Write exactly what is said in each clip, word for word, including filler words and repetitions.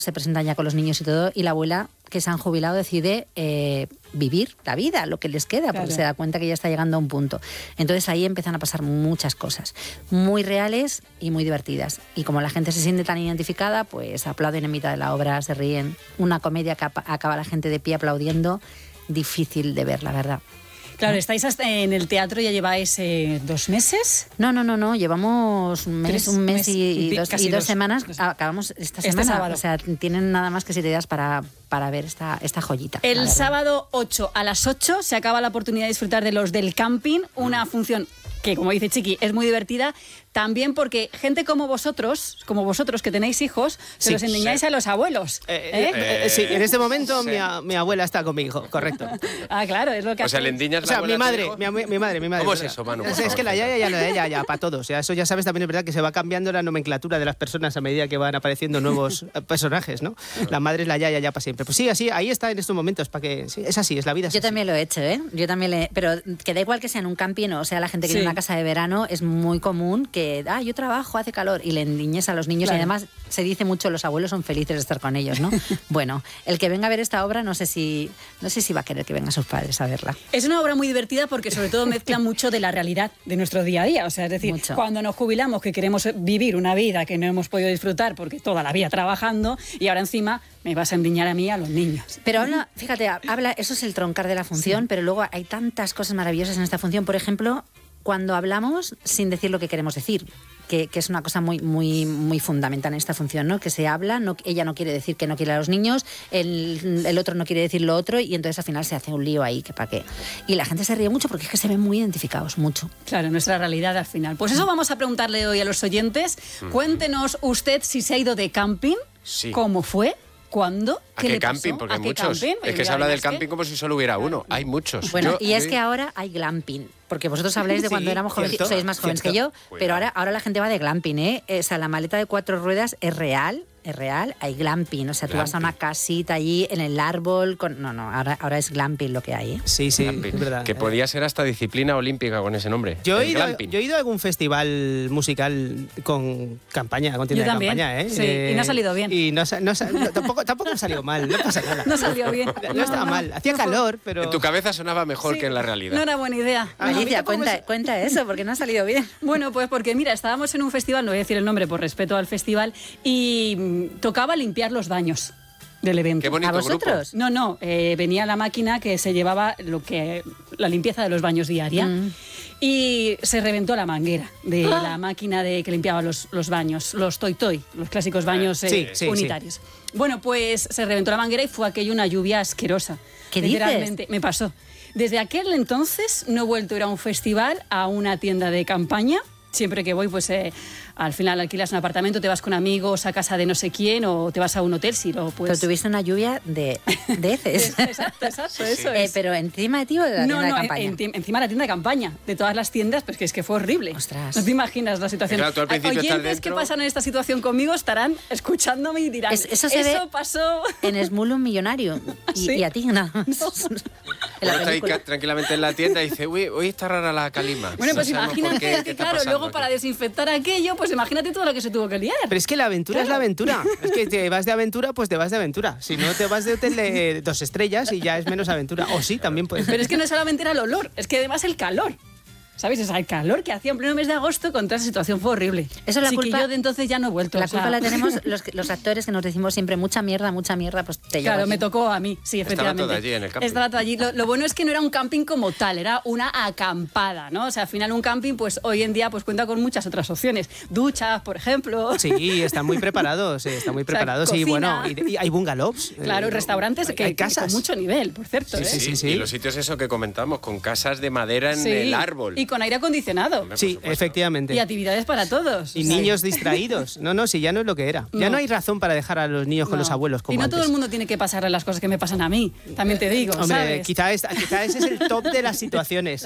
se presentan ya con los niños y todo, y la abuela, que se han jubilado, decide eh, vivir la vida, lo que les queda, porque Claro. se da cuenta que ya está llegando a un punto. Entonces ahí empiezan a pasar muchas cosas, muy reales y muy divertidas. Y como la gente se siente tan identificada, pues aplauden en mitad de la obra, se ríen. Una comedia que ap- acaba la gente de pie aplaudiendo, difícil de ver, la verdad. Claro, estáis hasta en el teatro, ya lleváis eh, dos meses. No, no, no, no, llevamos un mes, Tres un mes mes- y, y dos, casi y dos dos. semanas. Acabamos esta Este semana. sábado. O sea, tienen nada más que siete días para, para ver esta, esta joyita. la El verdad. sábado ocho a las ocho se acaba la oportunidad de disfrutar de Los del Camping, una función que, como dice Chiqui, es muy divertida, también porque gente como vosotros, como vosotros que tenéis hijos, se Sí, los enseñáis sí. a los abuelos. Eh, ¿eh? eh, eh, sí, en este momento mi, a- mi abuela está con mi hijo, correcto. Ah, claro, es lo que O sea, hacéis. le endiñas O la sea, abuela mi a tu madre, hijo. mi, abue- mi madre, mi madre. ¿Cómo es ¿verdad? eso, Manu? Por Es, es favor, que la explica. yaya ya lo de ella, ya para todos. O sea, eso ya sabes también, es verdad que se va cambiando la nomenclatura de las personas a medida que van apareciendo nuevos eh, personajes, ¿no? La madre es la yaya ya para siempre. Pues sí, así, ahí está en estos momentos, para que... Sí, es así, es la vida. es Yo así. también lo he hecho, ¿eh? Yo también le... Pero que da igual que sea en un camping o sea la gente que Sí. tiene una casa de verano, es muy común que, ah, yo trabajo, hace calor, y le endiñes a los niños. Claro. Y además se dice mucho, los abuelos son felices de estar con ellos, ¿no? Bueno, el que venga a ver esta obra, no sé si no sé si va a querer que vengan sus padres a verla. Es una obra muy divertida porque sobre todo mezcla mucho de la realidad de nuestro día a día. O sea, es decir, Mucho. cuando nos jubilamos, que queremos vivir una vida que no hemos podido disfrutar porque toda la vida trabajando, y ahora encima me vas a endiñar a mí y a los niños. Pero habla, fíjate, habla, eso es el troncar de la función, pero luego hay tantas cosas maravillosas en esta función. Por ejemplo, cuando hablamos sin decir lo que queremos decir, que, que es una cosa muy, muy, muy fundamental en esta función, ¿no? Que se habla, no, ella no quiere decir que no quiere a los niños, el, el otro no quiere decir lo otro, y entonces al final se hace un lío ahí, que para qué. Y la gente se ríe mucho porque es que se ven muy identificados, mucho. Claro, nuestra realidad al final. Pues eso vamos a preguntarle hoy a los oyentes. Cuéntenos usted si se ha ido de camping, Sí. cómo fue, cuándo, ¿A qué qué le pasó, camping? Porque a hay qué muchos. camping. Es que se Ya habla del verás que- camping como si solo hubiera uno. Hay muchos. Bueno, Yo- y es yo- que ahora hay glamping, porque vosotros habláis de Sí, cuando éramos jóvenes, cierto, sois más jóvenes que cierto. yo, pero ahora, ahora la gente va de glamping, ¿eh? O sea, la maleta de cuatro ruedas es real, es real, hay glamping, o sea, tú vas a una Glamping. casita allí en el árbol, con... no, no, ahora, ahora es glamping lo que hay, ¿eh? Sí, sí, Glamping, es verdad. que podía ser hasta disciplina olímpica con ese nombre. Yo he, El ido, glamping. yo he ido a algún festival musical con campaña, con tienda Yo de también, campaña, ¿eh? sí, y no ha salido bien. Y no, sa- no sa- no, tampoco, tampoco ha salido mal, no pasa nada. No salió bien. No, estaba mal, hacía calor, pero... En tu cabeza sonaba mejor Sí, que en la realidad. No era buena idea. Ah, a mí Alicia, tampoco me cuenta, sa- cuenta eso, porque no ha salido bien. Bueno, pues porque mira, estábamos en un festival, no voy a decir el nombre por respeto al festival, y mm, tocaba limpiar los baños del evento. Qué bonito ¿A vosotros? No, no, eh, venía la máquina que se llevaba lo que la limpieza de los baños diaria Mm. y se reventó la manguera de Ah. la máquina de que limpiaba los, los baños, los Toy Toy, los clásicos baños eh, Sí, sí, unitarios. Bueno, pues se reventó la manguera y fue aquello una lluvia asquerosa. ¿Qué dices? Literalmente, me pasó. Desde aquel entonces no he vuelto a ir a un festival, a una tienda de campaña. Siempre que voy, pues eh, al final alquilas un apartamento, te vas con amigos a casa de no sé quién o te vas a un hotel si lo Pero puedes. tuviste una lluvia de, de heces. Exacto, exacto, eso Eh, es. pero encima de ti o de la no, tienda no, de campaña. en- en- encima de la tienda de campaña, de todas las tiendas, pues que es que fue horrible. Ostras. No te imaginas la situación. Claro, tú al principio estás Oyentes que dentro. pasan en esta situación conmigo estarán escuchándome y dirán, Es- eso se ve pasó. En Smulun Millonario. Y, ¿Sí? y a ti nada más. En la Uno está ahí película. ca- tranquilamente en la tienda y dice, uy, hoy está rara la calima. Bueno, pues No sabemos por imagínate qué, qué que, está claro, pasando luego aquí. para desinfectar aquello, pues imagínate todo lo que se tuvo que liar. Pero es que la aventura es la aventura. Es que te vas de aventura, pues te vas de aventura. Si no, te vas de hotel de dos estrellas y ya es menos aventura. O sí, también puede ser. Pero es que no solamente era el olor, es que además el calor. ¿Sabes? O sea, el calor que hacía en pleno mes de agosto contra esa situación fue horrible. Eso es la Así culpa- que yo de entonces ya no he vuelto. La o sea, culpa la tenemos los, los actores que nos decimos siempre mucha mierda, mucha mierda, pues te llevo Claro, aquí. me tocó a mí, sí, Estaba efectivamente. todo allí en el camping. Estaba todo allí. Lo, lo bueno es que no era un camping como tal, era una acampada, ¿no? O sea, al final un camping, pues hoy en día pues cuenta con muchas otras opciones. Duchas, por ejemplo. Sí, están muy preparados, sí, están muy O sea, preparados. Y cocina. bueno, y, y hay bungalows. Claro, eh, restaurantes hay- que, hay que casas. con mucho nivel, por cierto. Sí, ¿eh? sí, sí, sí. Y los sitios eso que comentamos, con casas de madera en Sí. el árbol. Y con aire acondicionado. Hombre, por Sí, supuesto. efectivamente. Y actividades para todos. Y O sea, niños distraídos. No, no, si ya no es lo que era. Ya No. no hay razón para dejar a los niños con no. los abuelos como Y no antes. todo el mundo tiene que pasarle las cosas que me pasan a mí, también te digo, Hombre, ¿sabes? quizá, esta- quizá ese es el top de las situaciones.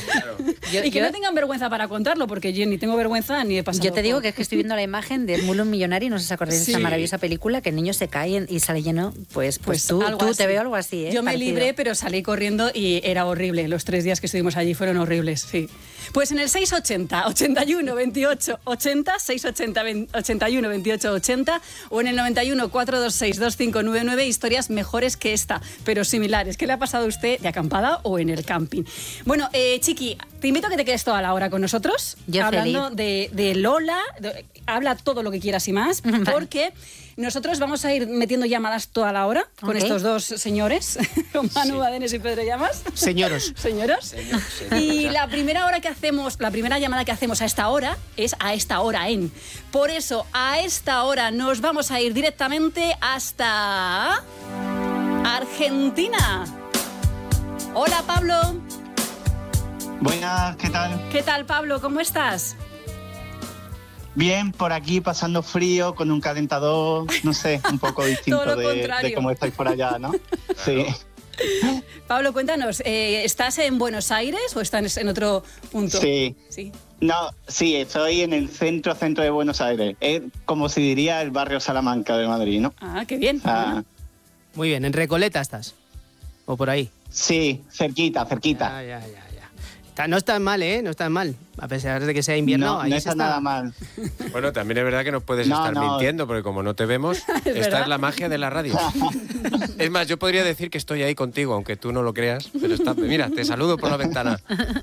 Yo, y que yo- no tengan vergüenza para contarlo, porque yo ni tengo vergüenza ni he pasado. yo te digo por- que es que estoy viendo la imagen de Smulun Millonario, no sé si os acordáis de Sí. esa maravillosa película, que el niño se cae en- y sale lleno, pues, pues, Pues tú, algo tú así. te veo algo así, ¿eh? Yo me Parecido. libré, pero salí corriendo y era horrible. Los tres días que estuvimos allí fueron horribles, sí. Pues en el seiscientos ochenta, ochenta y uno, veintiocho, ochenta, seiscientos ochenta, ochenta y uno, veintiocho, ochenta o en el noventa y uno, cuatrocientos veintiséis, veinticinco noventa y nueve, historias mejores que esta, pero similares. ¿Qué le ha pasado a usted de acampada o en el camping? Bueno, eh, Chiqui, te invito a que te quedes toda la hora con nosotros, Yo hablando de, de Lola, de, habla todo lo que quieras y más, porque nosotros vamos a ir metiendo llamadas toda la hora con Ok. estos dos señores, con Manu Badenes y Pedro Llamas. Señoros. Señoros. Señor, señor, Y ya. la primera hora que hacemos, la primera llamada que hacemos a esta hora es a esta hora en. Por eso, a esta hora nos vamos a ir directamente hasta Argentina. Hola, Pablo. Buenas, ¿qué tal? ¿Qué tal, Pablo? ¿Cómo estás? Bien, por aquí pasando frío con un calentador, no sé, un poco distinto Todo lo de, contrario. de cómo estáis por allá, ¿no? Sí. Pablo, cuéntanos, eh, ¿estás en Buenos Aires o estás en otro punto? Sí. Sí. No, sí, estoy en el centro, centro de Buenos Aires. Es como se diría el barrio Salamanca de Madrid, ¿no? Ah, qué bien. Ah, Muy bien, en Recoleta estás. O por ahí. sí, cerquita, cerquita. Ya, ya, ya, ya. Está- no está mal, ¿eh? No está mal. A pesar de que sea invierno, no, ahí no se está, está nada mal. Bueno, también es verdad que nos puedes No, estar no. mintiendo, porque como no te vemos, esta verdad. es la magia de la radio. Es más, yo podría decir que estoy ahí contigo, aunque tú no lo creas, pero está, mira, te saludo por la ventana.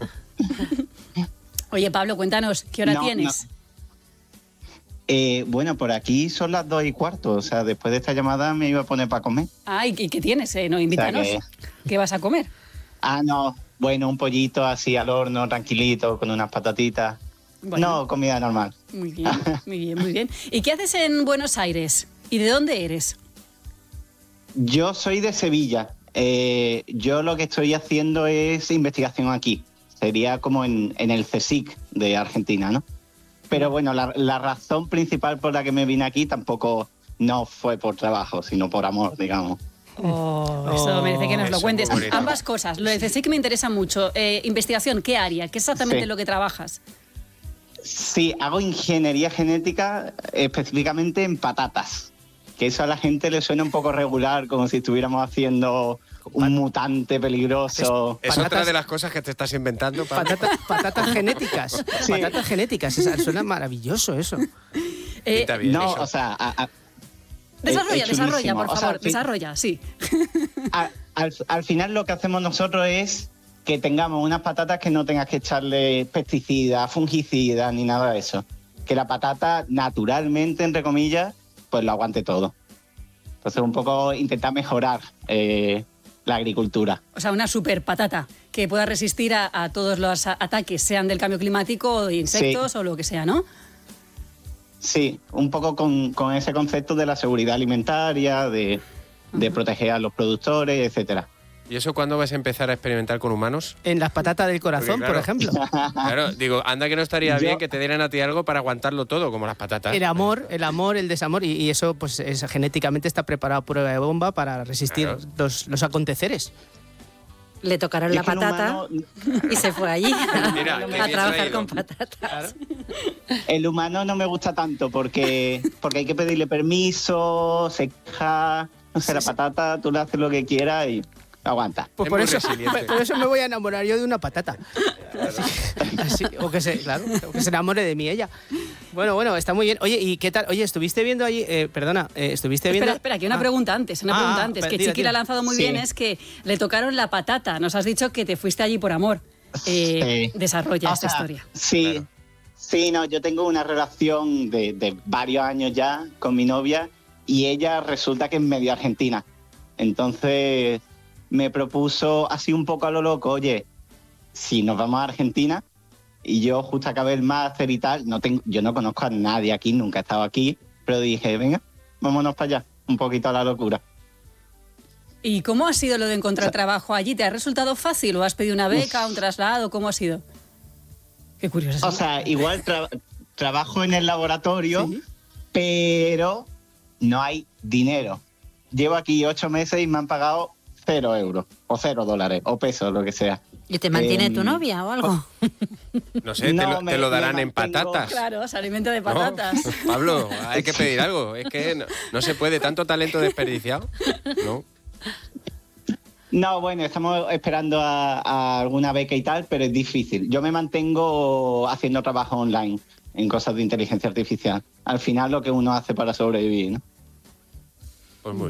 Oye, Pablo, cuéntanos, ¿qué hora No, tienes? no. Eh, bueno, por aquí son las dos y cuarto, o sea, después de esta llamada me iba a poner para comer. Ah, ¿y qué, qué tienes? Eh? No, invítanos. que- ¿Qué vas a comer? Ah, no, bueno, un pollito así al horno, tranquilito, con unas patatitas. Bueno. No, comida normal. Muy bien, muy bien, muy bien. ¿Y qué haces en Buenos Aires? ¿Y de dónde eres? Yo soy de Sevilla. Eh, yo lo que estoy haciendo es investigación aquí. Sería como en, en el CSIC de Argentina, ¿no? Pero bueno, la, la razón principal por la que me vine aquí tampoco no fue por trabajo, sino por amor, digamos. Oh, eso Oh, merece que nos lo eso, cuentes. muy bonito. Ambas cosas. Lo de sí que me interesa mucho. Eh, investigación, ¿qué área? ¿Qué es exactamente Sí. lo que trabajas? Sí, hago ingeniería genética específicamente en patatas. Que eso a la gente le suena un poco regular, como si estuviéramos haciendo un mutante peligroso. Es Patatas- otra de las cosas que te estás inventando, Pablo. Patata- patatas genéticas. Sí. Patatas genéticas. Esa- suena maravilloso eso. Eh, Pinta bien No, eso. o sea, a- a- desarrolla, es desarrolla, chulísimo. por O sea, favor. sí. Desarrolla, sí. a- al, al final lo que hacemos nosotros es que tengamos unas patatas que no tengas que echarle pesticidas, fungicidas ni nada de eso. Que la patata naturalmente, entre comillas, pues lo aguante todo. Entonces un poco intentar mejorar eh, la agricultura. O sea, una super patata que pueda resistir a, a todos los a- ataques, sean del cambio climático o de insectos o lo que sea, ¿no? Sí, un poco con, con ese concepto de la seguridad alimentaria, de, de proteger a los productores, etcétera. ¿Y eso cuándo vas a empezar a experimentar con humanos? En las patatas del corazón, Porque, claro, por ejemplo. Claro, digo, anda que no estaría Yo- bien que te dieran a ti algo para aguantarlo todo, como las patatas. El amor, el amor, el desamor, y, y eso pues es, genéticamente está preparado a prueba de bomba para resistir Claro. los, los aconteceres. Le tocaron Y la es que el patata humano- y se fue allí Mira, qué a bien trabajar traído. con patatas. El humano no me gusta tanto porque, porque hay que pedirle permiso, se queja, no sé, la patata, tú le haces lo que quieras y aguanta. Pues Es por muy eso, resiliente. por eso me voy a enamorar yo de una patata. Así, así, o que se, claro, o que se enamore de mí ella. Bueno, bueno, está muy bien. Oye, ¿y qué tal? Oye, ¿estuviste viendo ahí? Eh, perdona, eh, ¿estuviste viendo? Espera, espera, que una Ah, pregunta antes, una Ah, pregunta ah, antes, pero que tira, Chiqui la ha tira. lanzado muy Sí. bien, es que le tocaron la patata. Nos has dicho que te fuiste allí por amor. Eh, Sí. Desarrolla O esta sea, historia. Sí, Claro. sí, no, yo tengo una relación de, de varios años ya con mi novia y ella resulta que es medio argentina. Entonces me propuso así un poco a lo loco, oye, si nos vamos a Argentina y yo justo acabé el máster y tal, no tengo, yo no conozco a nadie aquí, nunca he estado aquí, pero dije, venga, vámonos para allá, un poquito a la locura. ¿Y cómo ha sido lo de encontrar trabajo allí? ¿Te ha resultado fácil o has pedido una beca, un traslado? ¿Cómo ha sido? Qué curioso. O sea, igual tra- trabajo en el laboratorio, Sí. pero no hay dinero. Llevo aquí ocho meses y me han pagado cero euros, o cero dólares, o pesos, lo que sea. ¿Y te mantiene Em, tu novia o algo? No sé, te, No, lo, me- te lo me darán en mantengo- patatas. Claro, se alimenta de ¿No? patatas. Pablo, hay que pedir algo. Es que no, no se puede, tanto talento desperdiciado. No. No, bueno, estamos esperando a, a alguna beca y tal, pero es difícil. Yo me mantengo haciendo trabajo online en cosas de inteligencia artificial. Al final lo que uno hace para sobrevivir, ¿no? Pues muy